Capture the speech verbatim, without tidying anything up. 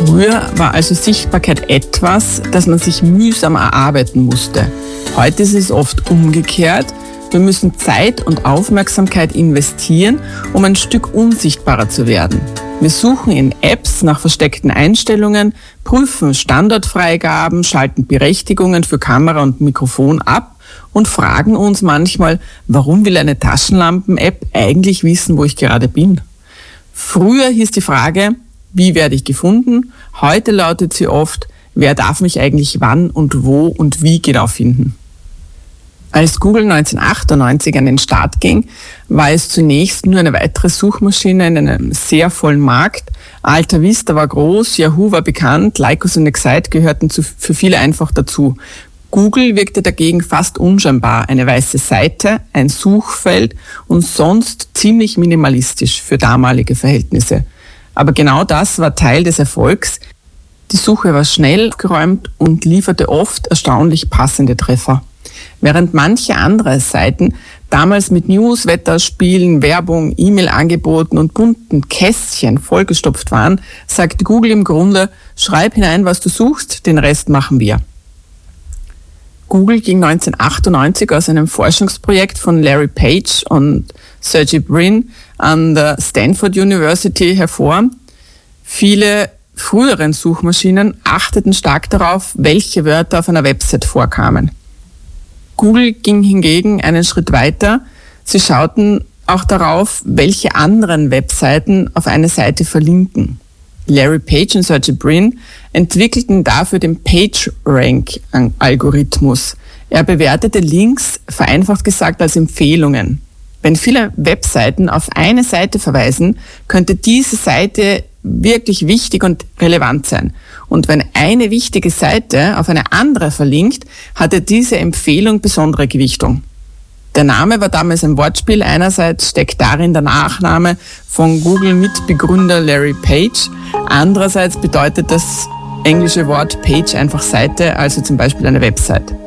Früher war also Sichtbarkeit etwas, das man sich mühsam erarbeiten musste. Heute ist es oft umgekehrt. Wir müssen Zeit und Aufmerksamkeit investieren, um ein Stück unsichtbarer zu werden. Wir suchen in Apps nach versteckten Einstellungen, prüfen Standortfreigaben, schalten Berechtigungen für Kamera und Mikrofon ab und fragen uns manchmal, warum will eine Taschenlampen-App eigentlich wissen, wo ich gerade bin? Früher hieß die Frage, wie werde ich gefunden? Heute lautet sie oft, wer darf mich eigentlich wann und wo und wie genau finden? Als Google neunzehnhundertachtundneunzig an den Start ging, war es zunächst nur eine weitere Suchmaschine in einem sehr vollen Markt. Alta Vista war groß, Yahoo war bekannt, Lycos und Excite gehörten zu, für viele einfach dazu. Google wirkte dagegen fast unscheinbar, eine weiße Seite, ein Suchfeld und sonst ziemlich minimalistisch für damalige Verhältnisse. Aber genau das war Teil des Erfolgs. Die Suche war schnell aufgeräumt und lieferte oft erstaunlich passende Treffer. Während manche andere Seiten damals mit News, Wetter, Spielen, Werbung, E-Mail-Angeboten und bunten Kästchen vollgestopft waren, sagte Google im Grunde, schreib hinein, was du suchst, den Rest machen wir. Google ging neunzehnhundertachtundneunzig aus einem Forschungsprojekt von Larry Page und Sergey Brin an der Stanford University hervor. Viele früheren Suchmaschinen achteten stark darauf, welche Wörter auf einer Website vorkamen. Google ging hingegen einen Schritt weiter. Sie schauten auch darauf, welche anderen Webseiten auf eine Seite verlinken. Larry Page und Sergey Brin entwickelten dafür den PageRank-Algorithmus. Er bewertete Links, vereinfacht gesagt, als Empfehlungen. Wenn viele Webseiten auf eine Seite verweisen, könnte diese Seite wirklich wichtig und relevant sein. Und wenn eine wichtige Seite auf eine andere verlinkt, hatte diese Empfehlung besondere Gewichtung. Der Name war damals ein Wortspiel. Einerseits steckt darin der Nachname von Google-Mitbegründer Larry Page. Andererseits bedeutet das englische Wort Page einfach Seite, also zum Beispiel eine Website.